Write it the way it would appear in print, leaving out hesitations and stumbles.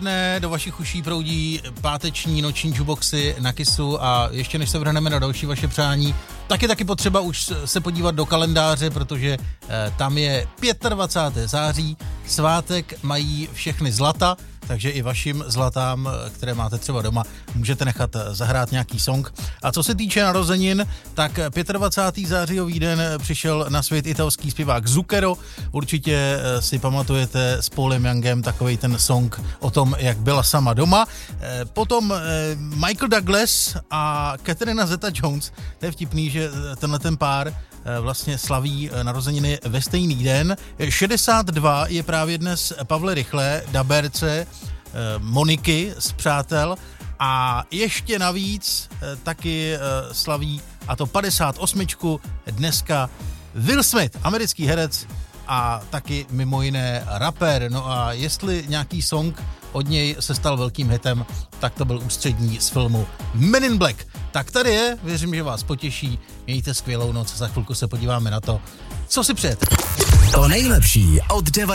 Do vašich uší proudí páteční noční jukeboxy na Kissu a ještě než se vrhneme na další vaše přání, tak je taky potřeba už se podívat do kalendáře, protože tam je 25. září, svátek mají všechny zlata, takže i vašim zlatám, které máte třeba doma, můžete nechat zahrát nějaký song. A co se týče narozenin, tak 25. zářijový den přišel na svět italský zpěvák Zucchero. Určitě si pamatujete s Paulem Youngem takovej ten song o tom, jak byla sama doma. Potom Michael Douglas a Catherine Zeta-Jones. To je vtipný, že tenhle ten pár vlastně slaví narozeniny ve stejný den. 62 je právě dnes Pavle Rychlé, daberce Moniky z Přátel a ještě navíc taky slaví, a to 58. dneska Will Smith, americký herec a taky mimo jiné rapper. No a jestli nějaký song od něj se stal velkým hitem, tak to byl ústřední z filmu Men in Black. Tak tady je, věřím, že vás potěší, mějte skvělou noc, za chvilku se podíváme na to, co si přejete. To nejlepší od